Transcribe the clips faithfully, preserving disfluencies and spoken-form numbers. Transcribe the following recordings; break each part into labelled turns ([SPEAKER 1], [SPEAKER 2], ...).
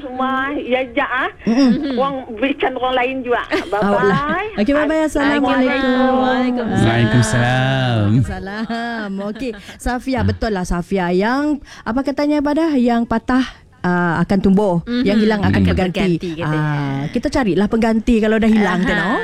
[SPEAKER 1] semua. Ya, ja ah. Orang berikan orang lain juga. Bye-bye.
[SPEAKER 2] Okey, bye-bye. Assalamualaikum.
[SPEAKER 3] Waalaikumsalam.
[SPEAKER 2] Waalaikumsalam. Okey, Safia, betul lah Safia. Yang apa katanya pada yang patah Uh, akan tumbuh, mm-hmm. yang hilang akan
[SPEAKER 3] Mm-hmm.
[SPEAKER 2] berganti.
[SPEAKER 4] Berganti,
[SPEAKER 2] uh, kita carilah pengganti kalau dah hilang tu, no?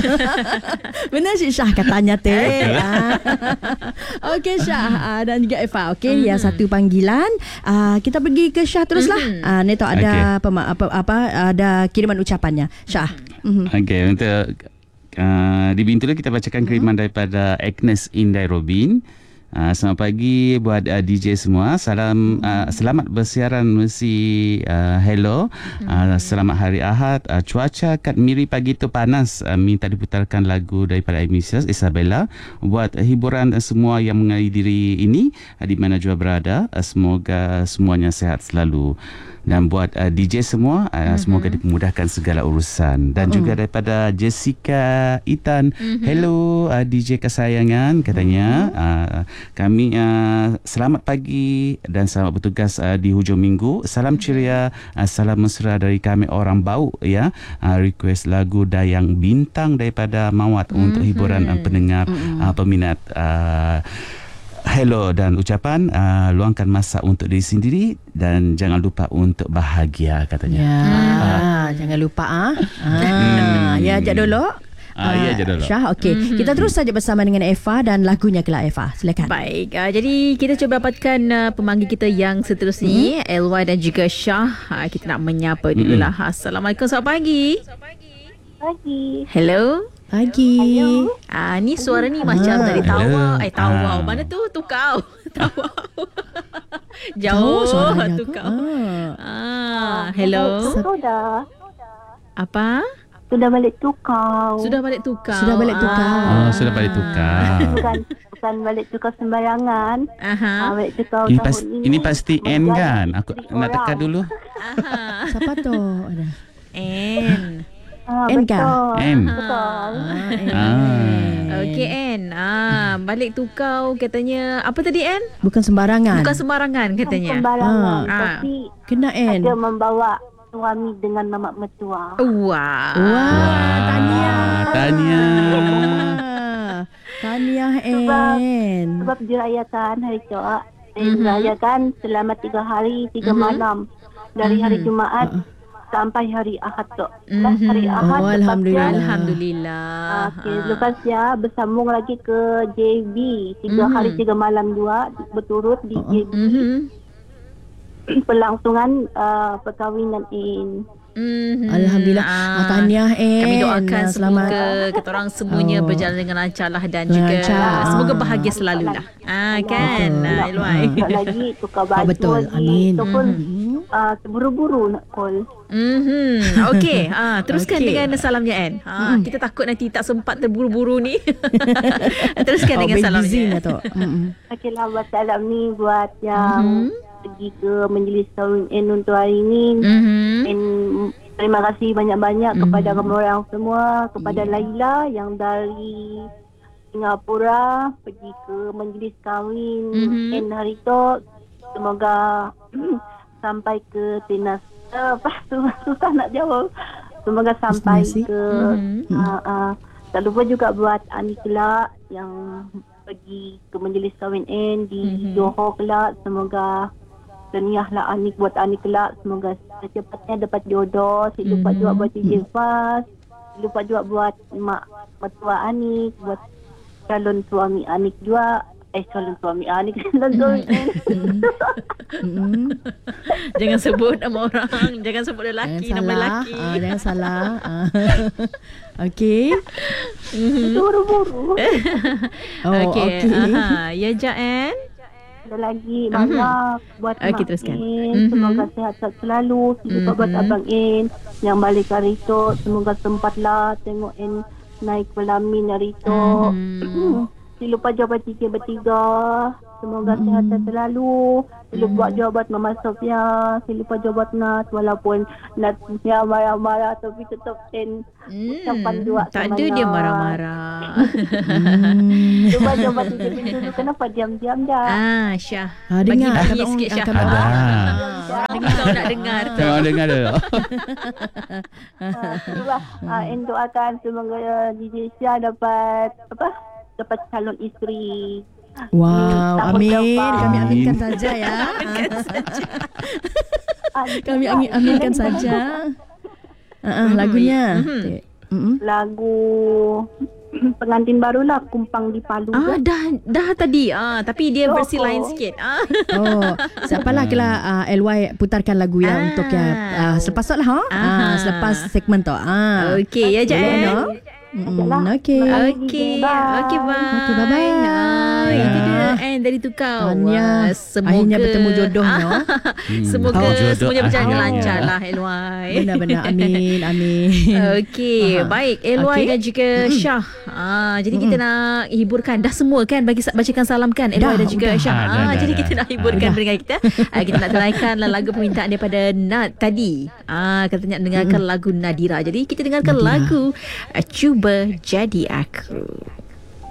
[SPEAKER 2] Benar Cik Syah katanya teh. uh. Okey Syah uh, dan juga Eva. Okey, mm-hmm. yang satu panggilan. Uh, kita pergi ke Syah teruslah. Mm-hmm. Uh, ni tu ada okay. pema, apa, apa ada kiriman ucapannya. Syah. Mm-hmm.
[SPEAKER 3] Okey, untuk uh, di Bintulu kita bacakan kiriman mm-hmm. daripada Agnes Indai Robin. Uh, selamat pagi buat uh, D J semua. Salam uh, selamat bersiaran mesti uh, hello. Uh, selamat hari Ahad. Uh, cuaca kat Miri pagi tu panas. Uh, minta diputarkan lagu daripada Missus Isabella buat hiburan uh, semua yang menghadiri ini uh, di mana jua berada. Uh, semoga semuanya sehat selalu. Dan buat uh, D J semua, uh, mm-hmm. semoga dipermudahkan segala urusan. Dan mm-hmm. juga daripada Jessica Itan, mm-hmm. hello uh, D J kesayangan, katanya. Mm-hmm. Uh, kami uh, selamat pagi dan selamat bertugas uh, di hujung minggu. Salam ceria, uh, salam mesra dari kami orang bau, ya. Uh, request lagu Dayang Bintang daripada Mawat mm-hmm. untuk hiburan uh, pendengar, mm-hmm. uh, peminat. Uh, Hello dan ucapan uh, luangkan masa untuk diri sendiri dan jangan lupa untuk bahagia, katanya.
[SPEAKER 2] Ya,
[SPEAKER 3] uh,
[SPEAKER 2] jangan lupa ah. ah ya, jap dulu.
[SPEAKER 3] Ah, ya, jap dulu.
[SPEAKER 2] Syah, okey. Mm-hmm. Kita terus saja bersama dengan Eva dan lagunya kelak Eva. Silakan.
[SPEAKER 4] Baik, uh, jadi kita cuba dapatkan uh, pemanggil kita yang seterusnya, mm-hmm. L Y dan juga Syah. Uh, kita nak menyapa
[SPEAKER 3] mm-hmm.
[SPEAKER 4] dululah. Assalamualaikum, selamat pagi.
[SPEAKER 1] Pagi.
[SPEAKER 4] Hello.
[SPEAKER 2] Pagi.
[SPEAKER 4] Ah, ni suara ni macam dari Tawau. Eh, Tawau.
[SPEAKER 3] Ah.
[SPEAKER 4] Mana tu? Tukau. Tawau.
[SPEAKER 2] Jauh
[SPEAKER 4] Jauh
[SPEAKER 2] suaranya
[SPEAKER 4] Tukau.
[SPEAKER 2] Ah.
[SPEAKER 4] Ah, hello.
[SPEAKER 1] Sudah.
[SPEAKER 4] Apa?
[SPEAKER 1] Sudah balik tukau.
[SPEAKER 4] Sudah balik Tukau.
[SPEAKER 2] Sudah balik Tukau.
[SPEAKER 3] Oh, sudah balik tukar.
[SPEAKER 1] Bukan bukan balik tukau sembarangan.
[SPEAKER 4] Aha.
[SPEAKER 1] Ah, balik tukau
[SPEAKER 3] Ini,
[SPEAKER 1] tahun
[SPEAKER 3] pas,
[SPEAKER 1] ini.
[SPEAKER 3] ini pasti N kan? Aku
[SPEAKER 1] Tiga
[SPEAKER 3] nak tekan
[SPEAKER 1] orang.
[SPEAKER 3] dulu.
[SPEAKER 4] Aha.
[SPEAKER 2] Siapa tu? Ada.
[SPEAKER 4] N.
[SPEAKER 1] Ah,
[SPEAKER 2] N kah?
[SPEAKER 1] betul.
[SPEAKER 3] N.
[SPEAKER 1] Betul.
[SPEAKER 3] Ah.
[SPEAKER 4] Okey, N. Ah, balik Tukau katanya. Apa tadi, N?
[SPEAKER 2] Bukan sembarangan.
[SPEAKER 4] Bukan sembarangan katanya.
[SPEAKER 1] Sembarangan.
[SPEAKER 4] Ah.
[SPEAKER 1] Tapi
[SPEAKER 2] Kena N.
[SPEAKER 1] ada membawa suami dengan mamak mertua.
[SPEAKER 4] Wah.
[SPEAKER 2] Wah, tahniah.
[SPEAKER 3] Tahniah.
[SPEAKER 2] Tahniah
[SPEAKER 1] Sebab-
[SPEAKER 2] N.
[SPEAKER 1] Sebab dirayakan hari Jumaat. Eh,
[SPEAKER 4] Mhm.
[SPEAKER 1] dirayakan selama tiga hari, tiga
[SPEAKER 4] Mhm.
[SPEAKER 1] malam. Dari hari
[SPEAKER 4] Mhm.
[SPEAKER 1] Jumaat
[SPEAKER 2] Uh-uh.
[SPEAKER 1] sampai hari Ahad tu.
[SPEAKER 4] Mhm.
[SPEAKER 1] Lepas hari Ahad,
[SPEAKER 2] Oh,
[SPEAKER 1] lepas
[SPEAKER 2] Alhamdulillah.
[SPEAKER 1] dia-
[SPEAKER 4] Alhamdulillah.
[SPEAKER 1] Ah, okay. Lepas dia bersambung lagi ke J B. Tiga
[SPEAKER 4] Mhm.
[SPEAKER 1] hari, tiga malam dua berturut di J B.
[SPEAKER 4] Mhm.
[SPEAKER 1] Pelangsungan uh, perkahwinan in.
[SPEAKER 4] Mm-hmm.
[SPEAKER 2] Alhamdulillah. Ah, tahniah N.
[SPEAKER 4] Kami doakan
[SPEAKER 2] Ah, selamat.
[SPEAKER 4] semoga kita orang semuanya
[SPEAKER 2] Oh.
[SPEAKER 4] berjalan dengan lancar lah dan juga
[SPEAKER 2] Lancar.
[SPEAKER 4] semoga bahagia selalu lah. Ah, kan?
[SPEAKER 2] Betul.
[SPEAKER 4] Ah, Eloy.
[SPEAKER 1] Tak lagi tukar baju
[SPEAKER 2] Oh, betul.
[SPEAKER 1] lagi.
[SPEAKER 2] Amin.
[SPEAKER 1] Itu pun
[SPEAKER 2] Mhm.
[SPEAKER 1] uh, buru-buru nak call.
[SPEAKER 4] Mhm. Okey, ah teruskan
[SPEAKER 2] Okey.
[SPEAKER 4] dengan salamnya N. Ha, kita takut nanti tak sempat terburu-buru ni. Teruskan
[SPEAKER 2] Oh,
[SPEAKER 4] dengan
[SPEAKER 2] busy
[SPEAKER 4] salamnya.
[SPEAKER 2] lah tu. Mm-mm.
[SPEAKER 1] Okey lah, buat salam ni buat yang
[SPEAKER 4] Mhm.
[SPEAKER 1] pergi ke majlis kahwin N untuk hari ni.
[SPEAKER 4] Mhm.
[SPEAKER 1] And terima kasih banyak-banyak
[SPEAKER 4] Mhm.
[SPEAKER 1] kepada kamu orang semua, kepada Laila yang dari Singapura pergi ke majlis kahwin
[SPEAKER 4] Mhm.
[SPEAKER 1] N hari tu. Semoga sampai ke Tenas. Apa tu susah nak jawab. Semoga sampai
[SPEAKER 2] Destinasi.
[SPEAKER 1] ke
[SPEAKER 4] Mhm.
[SPEAKER 1] uh, uh, tak lupa juga buat Ani kelak yang pergi ke majlis kahwin N di
[SPEAKER 4] Mhm.
[SPEAKER 1] Johor kelak. Semoga Tahniahlah Anik buat Anik kelak. Semoga secepatnya dapat jodoh. Si lupa
[SPEAKER 4] Mhm.
[SPEAKER 1] juga buat Cici Fas. Si lupa juga buat mak mertua Anik. Buat calon suami Anik juga. Eh calon suami Anik. Calon suami Anik.
[SPEAKER 2] Mm-mm.
[SPEAKER 4] Jangan sebut nama orang, jangan sebut lelaki,
[SPEAKER 2] Jangan
[SPEAKER 4] nama
[SPEAKER 2] salah.
[SPEAKER 4] lelaki.
[SPEAKER 2] Ah, jangan salah. Ah. Okey.
[SPEAKER 1] Buru-buru.
[SPEAKER 2] Oh,
[SPEAKER 4] Okey.
[SPEAKER 2] okey.
[SPEAKER 4] Aha, ya Jaen.
[SPEAKER 1] Ada lagi banyak buat
[SPEAKER 4] Okey,
[SPEAKER 1] Mak
[SPEAKER 4] teruskan.
[SPEAKER 1] In.
[SPEAKER 4] Mhm.
[SPEAKER 1] Semoga sihat-sihat selalu. Si lupa buat
[SPEAKER 4] Mhm.
[SPEAKER 1] Abang In yang balik hari tu. Semoga sempatlah tengok In naik pelamin hari tu.
[SPEAKER 4] Mhm.
[SPEAKER 1] Si lupa jawabat tiga bertiga. Semoga sihat-sihat selalu. Si lupa jawabat Mama Sofia. Si lupa jawabat Nat. Walaupun Natnya marah-marah tapi tetap In ucapan dua
[SPEAKER 4] Tak
[SPEAKER 1] sama
[SPEAKER 4] ada dia
[SPEAKER 1] Nat.
[SPEAKER 4] marah-marah.
[SPEAKER 2] Hmm.
[SPEAKER 1] Cuba jawabat tiga bertiga. Kenapa diam-diam dah?
[SPEAKER 4] Ah, Syah.
[SPEAKER 2] Ah,
[SPEAKER 4] Bagi
[SPEAKER 2] dengar
[SPEAKER 4] bunyi
[SPEAKER 2] kata orang
[SPEAKER 4] sikit Syah.
[SPEAKER 2] kata orang.
[SPEAKER 3] Ada.
[SPEAKER 4] Orang kau nak dengar tu.
[SPEAKER 3] Memang dengar tu.
[SPEAKER 1] Ah, itulah. Ah, and doakan semoga uh, D J Syah dapat apa? Dapat calon isteri.
[SPEAKER 2] Wow,
[SPEAKER 1] Tahun
[SPEAKER 2] amin.
[SPEAKER 1] depan.
[SPEAKER 2] Kami aminkan saja ya.
[SPEAKER 1] Ah,
[SPEAKER 2] Kami amin, aminkan saja. Uh, uh, lagunya. Mm-mm.
[SPEAKER 1] Lagu pengantin barulah Kumpang di Palu.
[SPEAKER 4] Ah,
[SPEAKER 1] tu.
[SPEAKER 4] dah dah tadi. Ah, tapi dia
[SPEAKER 1] Oh,
[SPEAKER 4] versi
[SPEAKER 1] oh.
[SPEAKER 4] lain sikit. Ah.
[SPEAKER 2] Oh, siapalah kalau uh, L Y putarkan lagu yang
[SPEAKER 4] Ah.
[SPEAKER 2] untuk yang uh, selepas tu lah ha.
[SPEAKER 4] Ah.
[SPEAKER 2] Uh, selepas segmen tu. Ah.
[SPEAKER 4] Okey, ya
[SPEAKER 2] Boleh,
[SPEAKER 4] Jan.
[SPEAKER 2] no? Mm,
[SPEAKER 1] Ajalah.
[SPEAKER 2] okey.
[SPEAKER 4] Okey.
[SPEAKER 1] Bye.
[SPEAKER 4] Okey, bye.
[SPEAKER 2] Okey, bye-bye.
[SPEAKER 4] Ah, itu dia and dari tu kau.
[SPEAKER 2] Anya,
[SPEAKER 4] Wah, semoga
[SPEAKER 2] akhirnya bertemu jodohnya.
[SPEAKER 4] Semoga
[SPEAKER 3] Oh, jodoh
[SPEAKER 4] semuanya berjalan
[SPEAKER 3] akhirnya.
[SPEAKER 4] lancar lah L Y.
[SPEAKER 2] Benar-benar. Amin. Amin.
[SPEAKER 4] Okey,
[SPEAKER 2] Aha.
[SPEAKER 4] baik L Y
[SPEAKER 2] Okey.
[SPEAKER 4] dan juga Syah. Ah, jadi kita nak hiburkan dah semua kan bagi bacakan salam kan L Y
[SPEAKER 2] Dah,
[SPEAKER 4] dan juga
[SPEAKER 2] udah.
[SPEAKER 4] Syah.
[SPEAKER 3] Ah, dah,
[SPEAKER 4] Ah,
[SPEAKER 3] dah,
[SPEAKER 4] jadi
[SPEAKER 3] dah.
[SPEAKER 4] kita nak hiburkan
[SPEAKER 2] Ah.
[SPEAKER 4] pendengar kita. Ah, kita nak teraikan lah lagu permintaan daripada Nat tadi. Ah, katanya dengarkan lagu Nadira. Jadi kita dengarkan
[SPEAKER 2] Nadira.
[SPEAKER 4] lagu ah, Cuba Jadi Aku.